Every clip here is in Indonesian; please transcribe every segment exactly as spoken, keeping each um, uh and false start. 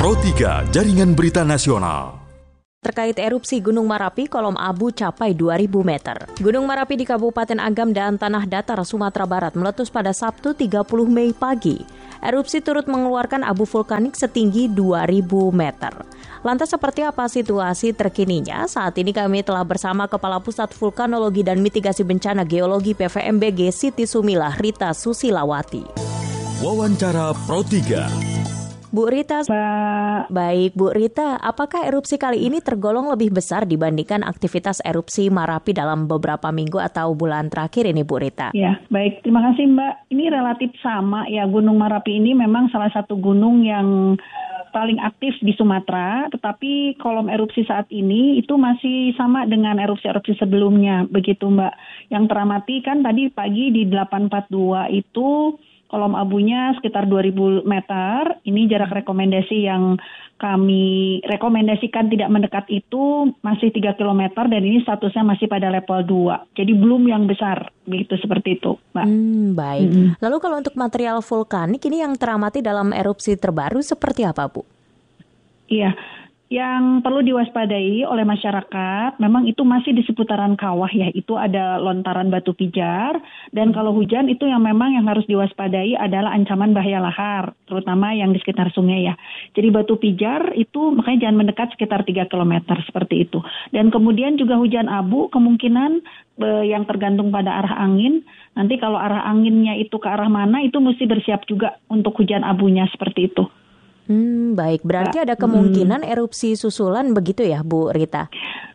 Pro tiga, Jaringan Berita Nasional. Terkait erupsi Gunung Merapi, kolom abu capai dua ribu meter. Gunung Merapi di Kabupaten Agam dan Tanah Datar, Sumatera Barat meletus pada Sabtu tiga puluh Mei pagi. Erupsi turut mengeluarkan abu vulkanik setinggi dua ribu meter. Lantas seperti apa situasi terkininya? Saat ini kami telah bersama Kepala Pusat Vulkanologi dan Mitigasi Bencana Geologi P V M B G Siti Sumilah, Rita Susilawati. Wawancara Pro tiga. Bu Rita, Mbak. Baik Bu Rita, apakah erupsi kali ini tergolong lebih besar dibandingkan aktivitas erupsi Merapi dalam beberapa minggu atau bulan terakhir ini Bu Rita? Ya, baik. Terima kasih Mbak. Ini relatif sama ya, Gunung Merapi ini memang salah satu gunung yang paling aktif di Sumatera, tetapi kolom erupsi saat ini itu masih sama dengan erupsi-erupsi sebelumnya, begitu Mbak. Yang teramati kan tadi pagi di delapan empat dua itu kolom abunya sekitar dua ribu meter. Ini jarak rekomendasi yang kami rekomendasikan tidak mendekat itu masih tiga kilometer dan ini statusnya masih pada level dua. Jadi belum yang besar, begitu seperti itu, Mbak. Hmm, baik. Mm-hmm. Lalu kalau untuk material vulkanik ini yang teramati dalam erupsi terbaru seperti apa, Bu? Iya. Yang perlu diwaspadai oleh masyarakat, memang itu masih di seputaran kawah ya, itu ada lontaran batu pijar, dan kalau hujan itu yang memang yang harus diwaspadai adalah ancaman bahaya lahar, terutama yang di sekitar sungai ya. Jadi batu pijar itu makanya jangan mendekat sekitar tiga kilometer seperti itu. Dan kemudian juga hujan abu kemungkinan eh, yang tergantung pada arah angin, nanti kalau arah anginnya itu ke arah mana itu mesti bersiap juga untuk hujan abunya seperti itu. Hmm, baik. Berarti ada kemungkinan hmm. erupsi susulan begitu ya, Bu Rita?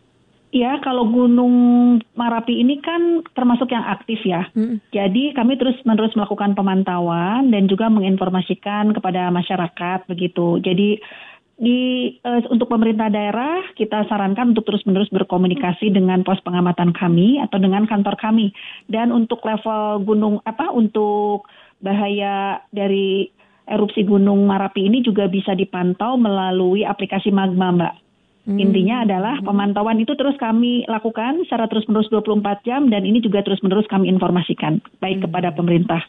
Ya, kalau Gunung Merapi ini kan termasuk yang aktif ya. Hmm. Jadi kami terus-menerus melakukan pemantauan dan juga menginformasikan kepada masyarakat begitu. Jadi di uh, untuk pemerintah daerah kita sarankan untuk terus-menerus berkomunikasi dengan pos pengamatan kami atau dengan kantor kami. Dan untuk level gunung apa untuk bahaya dari erupsi Gunung Merapi ini juga bisa dipantau melalui aplikasi Magma, Mbak. Hmm. Intinya adalah pemantauan itu terus kami lakukan secara terus-menerus dua puluh empat jam dan ini juga terus-menerus kami informasikan baik hmm. kepada pemerintah,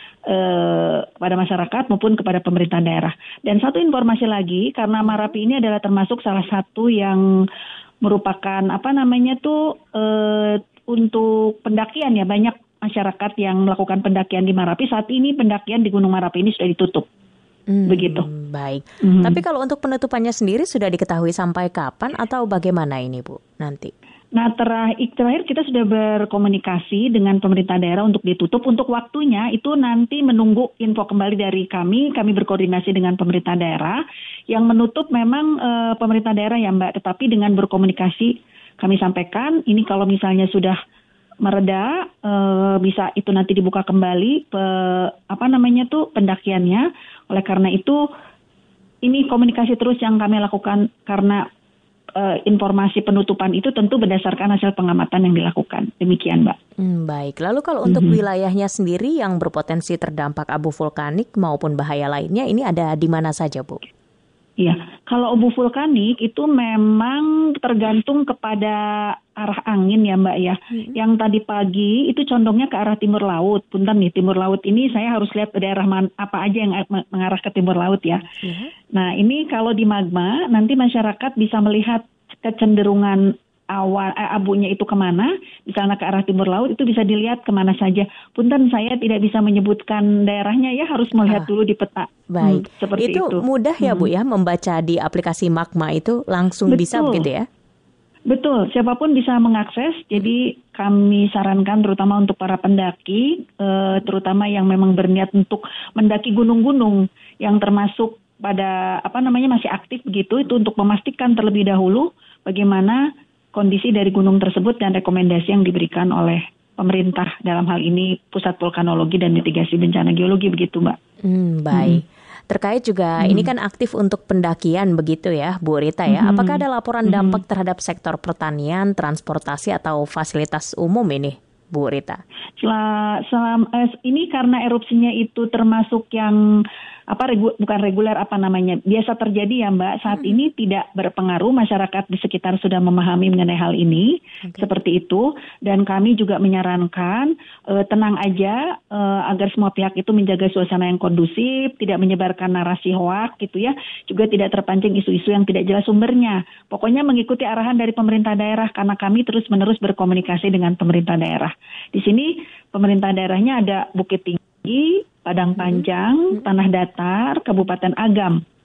eh, kepada masyarakat maupun kepada pemerintah daerah. Dan satu informasi lagi, karena Merapi ini adalah termasuk salah satu yang merupakan apa namanya tuh eh, untuk pendakian ya, banyak masyarakat yang melakukan pendakian di Merapi. Saat ini pendakian di Gunung Merapi ini sudah ditutup. Hmm, Begitu. Baik. Hmm. Tapi kalau untuk penutupannya sendiri sudah diketahui sampai kapan atau bagaimana ini, Bu, nanti? Nah, terakhir, terakhir kita sudah berkomunikasi dengan pemerintah daerah untuk ditutup. Untuk waktunya itu nanti menunggu info kembali dari kami. Kami berkoordinasi dengan pemerintah daerah. Yang menutup memang e, pemerintah daerah ya Mbak. Tetapi dengan berkomunikasi kami sampaikan, ini kalau misalnya sudah mereda, e, bisa itu nanti dibuka kembali pe, apa namanya tuh pendakiannya. Oleh karena itu ini komunikasi terus yang kami lakukan karena e, informasi penutupan itu tentu berdasarkan hasil pengamatan yang dilakukan. Demikian, Mbak. Hmm, baik. Lalu kalau untuk mm-hmm. wilayahnya sendiri yang berpotensi terdampak abu vulkanik maupun bahaya lainnya ini ada di mana saja, Bu? Iya, kalau abu vulkanik itu memang tergantung kepada arah angin ya Mbak ya. Hmm. Yang tadi pagi itu condongnya ke arah timur laut. Punten nih, timur laut ini saya harus lihat daerah man, apa aja yang mengarah ke timur laut ya. Hmm. Nah ini kalau di Magma nanti masyarakat bisa melihat kecenderungan awan eh, abunya itu kemana, misalnya ke arah timur laut itu bisa dilihat kemana saja. Punten saya tidak bisa menyebutkan daerahnya ya, harus melihat ah, dulu di peta. Baik, hmm, seperti itu. Itu mudah ya Bu ya membaca di aplikasi Magma itu langsung Betul. Bisa begitu ya? Betul, siapapun bisa mengakses. Jadi kami sarankan terutama untuk para pendaki, eh, terutama yang memang berniat untuk mendaki gunung-gunung yang termasuk pada apa namanya masih aktif begitu, itu untuk memastikan terlebih dahulu bagaimana kondisi dari gunung tersebut dan rekomendasi yang diberikan oleh pemerintah dalam hal ini Pusat Vulkanologi dan Mitigasi Bencana Geologi begitu Mbak. Hmm, baik. Hmm. Terkait juga hmm. ini kan aktif untuk pendakian begitu ya Bu Rita ya. Hmm. Apakah ada laporan hmm. dampak terhadap sektor pertanian, transportasi atau fasilitas umum ini Bu Rita? Selam, selam, eh, ini karena erupsinya itu termasuk yang apa regu, bukan reguler apa namanya biasa terjadi ya Mbak saat hmm. ini tidak berpengaruh, masyarakat di sekitar sudah memahami mengenai hal ini okay. seperti itu, dan kami juga menyarankan uh, tenang aja uh, agar semua pihak itu menjaga suasana yang kondusif, tidak menyebarkan narasi hoak gitu ya, juga tidak terpancing isu-isu yang tidak jelas sumbernya. Pokoknya mengikuti arahan dari pemerintah daerah karena kami terus-menerus berkomunikasi dengan pemerintah daerah. Di sini pemerintah daerahnya ada Bukit Tinggi, Padang Panjang, hmm. Tanah Datar, Kabupaten Agam.